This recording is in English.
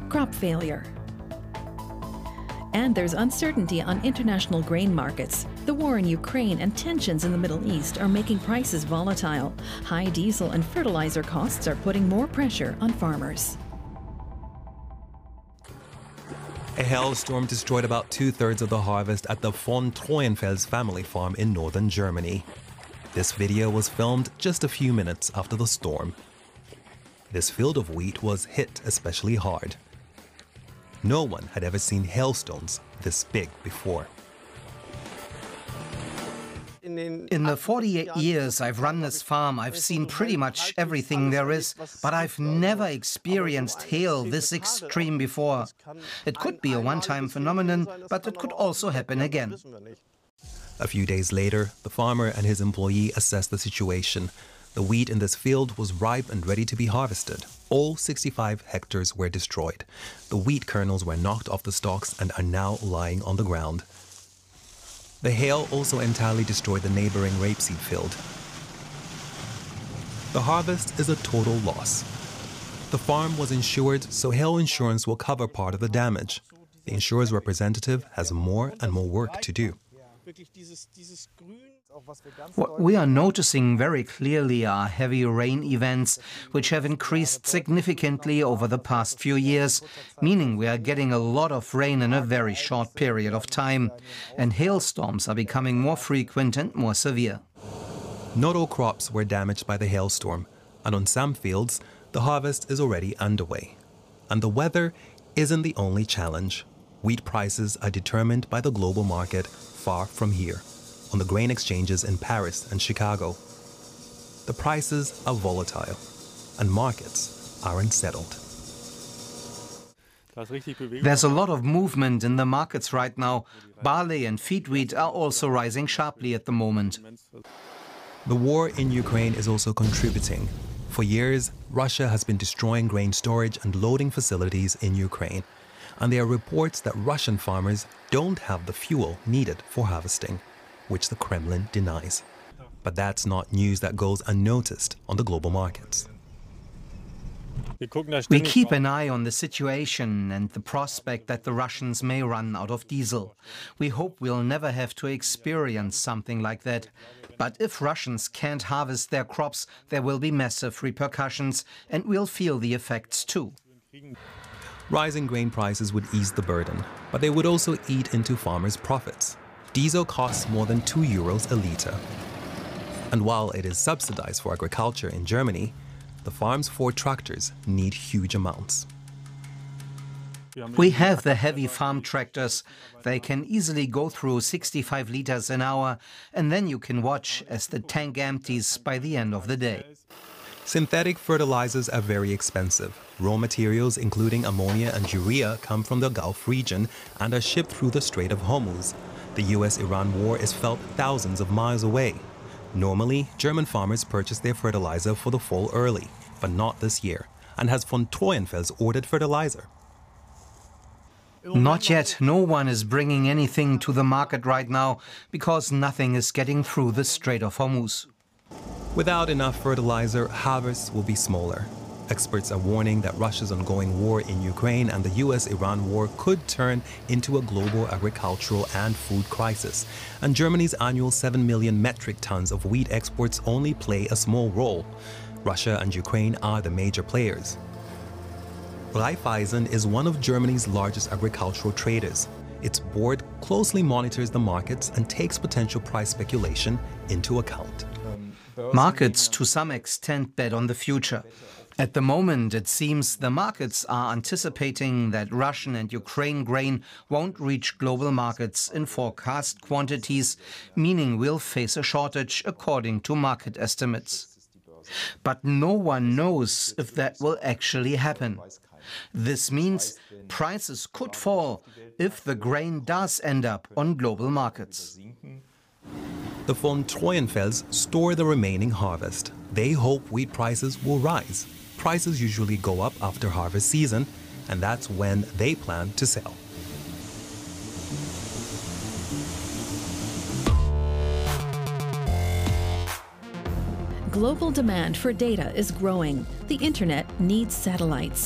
crop failure. And there's uncertainty on international grain markets. The war in Ukraine and tensions in the Middle East are making prices volatile. High diesel and fertilizer costs are putting more pressure on farmers. A hailstorm destroyed about 2/3 of the harvest at the von Treuenfels family farm in northern Germany. This video was filmed just a few minutes after the storm. This field of wheat was hit especially hard. No one had ever seen hailstones this big before. In the 48 years I've run this farm, I've seen pretty much everything there is, but I've never experienced hail this extreme before. It could be a one-time phenomenon, but it could also happen again. A few days later, the farmer and his employee assessed the situation. The wheat in this field was ripe and ready to be harvested. All 65 hectares were destroyed. The wheat kernels were knocked off the stalks and are now lying on the ground. The hail also entirely destroyed the neighboring rapeseed field. The harvest is a total loss. The farm was insured, so hail insurance will cover part of the damage. The insurer's representative has more and more work to do. What we are noticing very clearly are heavy rain events, which have increased significantly over the past few years, meaning we are getting a lot of rain in a very short period of time, and hailstorms are becoming more frequent and more severe. Not all crops were damaged by the hailstorm, and on some fields, the harvest is already underway. And the weather isn't the only challenge. Wheat prices are determined by the global market far from here, on the grain exchanges in Paris and Chicago. The prices are volatile, and markets are unsettled. There's a lot of movement in the markets right now. Barley and feed wheat are also rising sharply at the moment. The war in Ukraine is also contributing. For years, Russia has been destroying grain storage and loading facilities in Ukraine. And there are reports that Russian farmers don't have the fuel needed for harvesting, which the Kremlin denies. But that's not news that goes unnoticed on the global markets. We keep an eye on the situation and the prospect that the Russians may run out of diesel. We hope we'll never have to experience something like that. But if Russians can't harvest their crops, there will be massive repercussions, and we'll feel the effects too. Rising grain prices would ease the burden, but they would also eat into farmers' profits. Diesel costs more than €2 a litre. And while it is subsidized for agriculture in Germany, the farm's Ford tractors need huge amounts. We have the heavy farm tractors. They can easily go through 65 liters an hour, and then you can watch as the tank empties by the end of the day. Synthetic fertilizers are very expensive. Raw materials, including ammonia and urea, come from the Gulf region and are shipped through the Strait of Hormuz. The US-Iran war is felt thousands of miles away. Normally, German farmers purchase their fertilizer for the fall early, but not this year. And has von Treuenfels ordered fertilizer? Not yet. No one is bringing anything to the market right now because nothing is getting through the Strait of Hormuz. Without enough fertilizer, harvests will be smaller. Experts are warning that Russia's ongoing war in Ukraine and the US-Iran war could turn into a global agricultural and food crisis. And Germany's annual 7 million metric tons of wheat exports only play a small role. Russia and Ukraine are the major players. Raiffeisen is one of Germany's largest agricultural traders. Its board closely monitors the markets and takes potential price speculation into account. Markets, to some extent, bet on the future. At the moment, it seems the markets are anticipating that Russian and Ukraine grain won't reach global markets in forecast quantities, meaning we'll face a shortage according to market estimates. But no one knows if that will actually happen. This means prices could fall if the grain does end up on global markets. The von Treuenfels store the remaining harvest. They hope wheat prices will rise. Prices usually go up after harvest season, and that's when they plan to sell. Global demand for data is growing. The internet needs satellites.